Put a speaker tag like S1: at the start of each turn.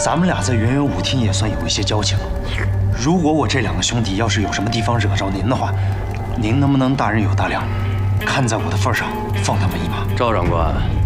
S1: 咱们俩在圆圆舞厅也算有一些交情。如果我这2个兄弟要是有什么地方惹着您的话，您能不能大人有大量，看在我的份上放他们一马？
S2: 赵长官。